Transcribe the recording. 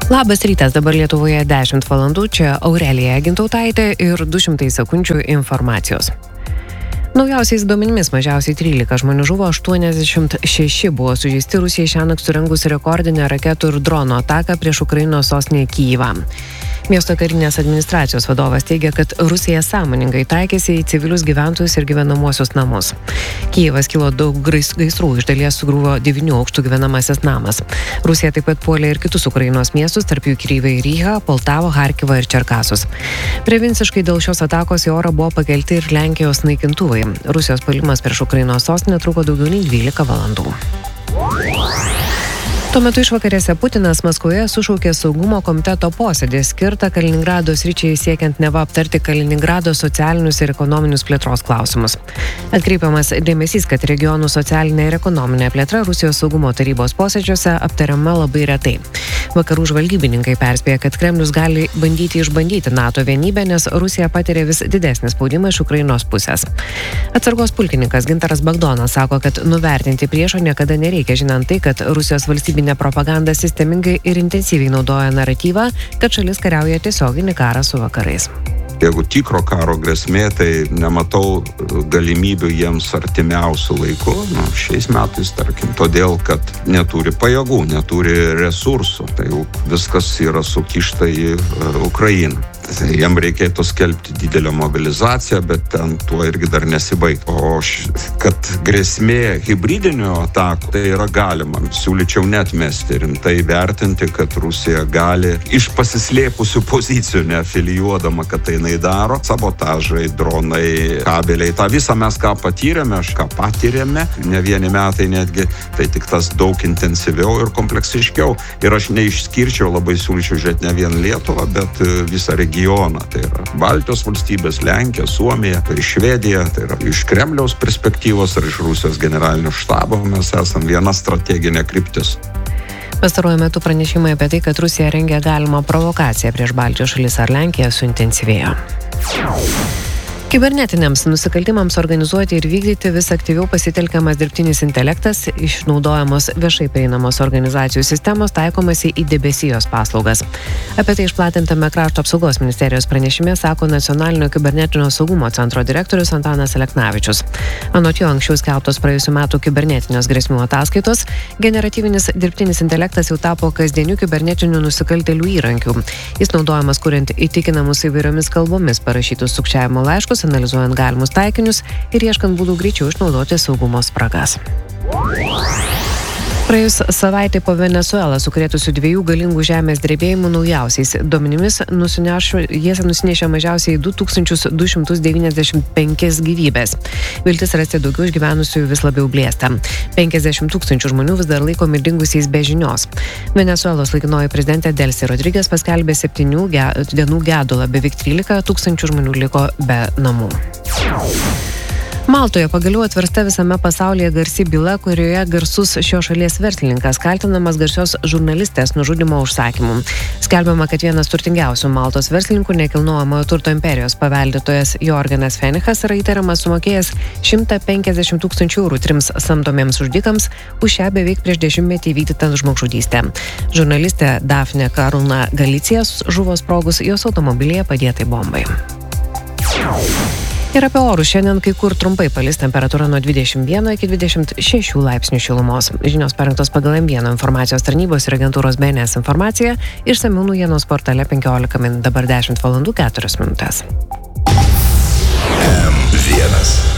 Labas rytas, dabar Lietuvoje 10 valandų, čia Aurelija Gintautaitė ir 200 sekundžių informacijos. Naujausiais duomenimis mažiausiai 13 žmonių žuvo, 86 buvo sužeisti Rusijai šiąnakt surengus rekordinę raketų ir drono ataką prieš Ukrainos sostinę Kyjivą. Miesto karinės administracijos vadovas teigia, kad Rusija sąmoningai taikėsi į civilius gyventojus ir gyvenamuosius namus. Kyjivas kilo daug gaisrų, iš dalies sugriuvo 9 aukštų gyvenamasis namas. Rusija taip pat puolė ir kitus Ukrainos miestus, tarp jų Kryvą ir Ryhą, Poltavą, Harkivą ir Čerkasus. Prevenciškai dėl šios atakos į orą buvo pakelti ir Lenkijos naikintuvai. Rusijos puolimas prieš Ukrainos sostinę truko daugiau nei 12 valandų. Tuo metu išvakarėse Putinas Maskvoje sušaukė saugumo komiteto posėdį skirtą Kaliningrado sričiai siekiant neva aptarti Kaliningrado socialinius ir ekonominius plėtros klausimus. Atkreipiamas dėmesys, kad regionų socialinė ir ekonominė plėtra Rusijos saugumo tarybos posėdžiuose aptariama labai retai. Vakarų žvalgybininkai perspėja, kad Kremlius gali bandyti išbandyti NATO vienybę, nes Rusija patiria vis didesnį spaudimą iš Ukrainos pusės. Atsargos pulkininkas Gintaras Bagdonas sako, kad nuvertinti priešo niekada nereikia, žinant tai, kad Rusijos valstybinė propaganda sistemingai ir intensyviai naudoja naratyvą, kad šalis kariauja tiesioginį karą su vakarais. Jeigu tikro karo grėsmė, tai nematau galimybių jiems artimiausių laikų, šiais metais, tarkim, todėl, kad neturi pajėgų, neturi resursų, tai jau viskas yra sukišta į Ukrainą. Jam reikėtų skelbti didelę mobilizaciją, bet ten tuo irgi dar nesibaigtų. O kad grėsmė hibridinio atakų, tai yra galima. Siūlyčiau netmesti rimtai vertinti, kad Rusija gali iš pasislėpusių pozicijų, neafilijuodama, kad tai jinai daro, sabotažai, dronai, kabeliai. Ta visą mes ką patyrėme, ką patyrėme, ne vieni metai netgi, tai tik tas daug intensyviau ir kompleksiškiau. Ir aš neišskirčiau, labai siūlyčiau žiūrėti ne vien Lietuvą, bet visą regioną. Tai yra Baltijos valstybės, Lenkija, Suomija, tai Švedija, tai yra iš Kremliaus perspektyvos ar iš Rusijos generalinio štabo mes esam viena strateginė kryptis. Pastaruoju metu pranešimai apie tai, kad Rusija rengia galimą provokaciją prieš Baltijos šalis ar Lenkiją, suintensyvėjo. Kibernetiniams nusikaltimams organizuoti ir vykdyti vis aktyviau pasitelkiamas dirbtinis intelektas, išnaudojamos viešai prieinamos organizacijų sistemos, taikomasi į debesijos paslaugas. Apie tai išplatintame Krašto apsaugos ministerijos pranešime sako Nacionalinio kibernetinio saugumo centro direktorius Antanas Aleknavičius. Anot jo anksčiau skelbtos praėjusių metų kibernetinės grėsmių ataskaitos, generatyvinis dirbtinis intelektas jau tapo kasdieniu kibernetinių nusikaltėlių įrankiu. Jis naudojamas kuriant įtikinamus įvairiomis kalbomis parašytus sukčiavimo laiškus, analizuojant galimus taikinius ir ieškant būdų greičiau išnaudoti saugumo spragas. Praėjus savaitę po Venesuelą sukrėtusių 2 galingų žemės drebėjimų naujausiais duomenimis jie nusinešė mažiausiai 2295 gyvybės. Viltis rasti daugiau išgyvenusiųjų vis labiau blėsta. 50 000 žmonių vis dar laikomi dingusiais be žinios. Venesuelos laikinoji prezidentė Delsi Rodriges paskelbė 7 dienų gedulą, beveik 13 000 žmonių liko be namų. Maltoje pagaliau atversta visame pasaulyje garsi byla, kurioje garsus šios šalies verslininkas kaltinamas garsios žurnalistės nužudymo užsakymu. Skelbiama, kad vienas turtingiausių Maltos verslininkų, nekilnojamojo turto imperijos paveldėtojas Jorgenas Fenichas, yra įtariamas sumokėjęs 150 000 eurų 3 samdomiems žudikams už šią beveik prieš 10-metį įvykdytą žmogžudystę. Žurnalistė Dafne Karuna Galicija žuvo sprogus jos automobilyje padėtai bombai. Ir apie orus šiandien kai kur trumpai palis, temperatūra nuo 21 iki 26 laipsnių šilumos. Žinios parengtos pagal M1 informacijos tarnybos ir agentūros BNS informaciją, išsamių naujienos portale 15 min. Dabar 10 valandų 4 minutės. M1.